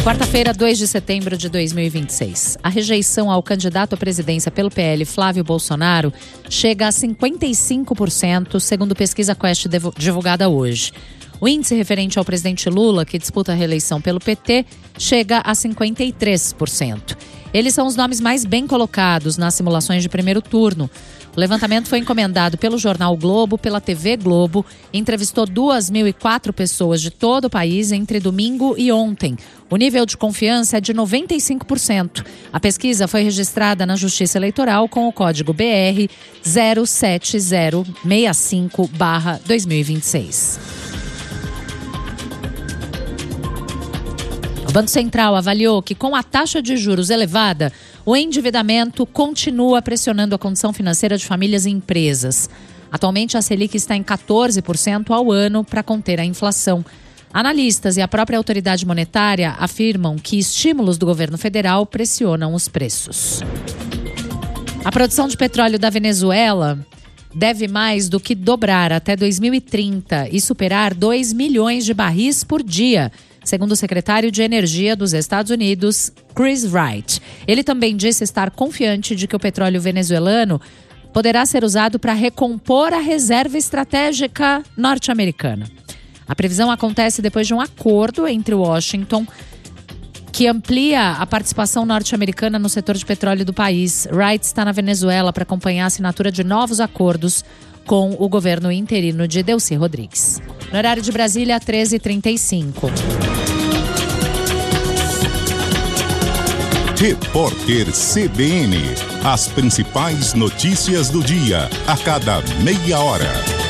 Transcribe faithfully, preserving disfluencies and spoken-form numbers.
Quarta-feira, dois de setembro de dois mil e vinte e seis. A rejeição ao candidato à presidência pelo P L, Flávio Bolsonaro, chega a cinquenta e cinco por cento, segundo pesquisa Quest divulgada hoje. O índice referente ao presidente Lula, que disputa a reeleição pelo P T, chega a cinquenta e três por cento. Eles são os nomes mais bem colocados nas simulações de primeiro turno. O levantamento foi encomendado pelo jornal Globo, pela T V Globo, e entrevistou duas mil e quatro pessoas de todo o país entre domingo e ontem. O nível de confiança é de noventa e cinco por cento. A pesquisa foi registrada na Justiça Eleitoral com o código B R zero sete zero seis cinco barra dois mil e vinte e seis. O Banco Central avaliou que, com a taxa de juros elevada, o endividamento continua pressionando a condição financeira de famílias e empresas. Atualmente, a Selic está em quatorze por cento ao ano para conter a inflação. Analistas e a própria autoridade monetária afirmam que estímulos do governo federal pressionam os preços. A produção de petróleo da Venezuela deve mais do que dobrar até dois mil e trinta e superar dois milhões de barris por dia, segundo o secretário de Energia dos Estados Unidos, Chris Wright. Ele também disse estar confiante de que o petróleo venezuelano poderá ser usado para recompor a reserva estratégica norte-americana. A previsão acontece depois de um acordo entre Washington, que amplia a participação norte-americana no setor de petróleo do país. Wright está na Venezuela para acompanhar a assinatura de novos acordos com o governo interino de Delcy Rodrigues. No horário de Brasília, treze e trinta e cinco. Repórter C B N. As principais notícias do dia, a cada meia hora.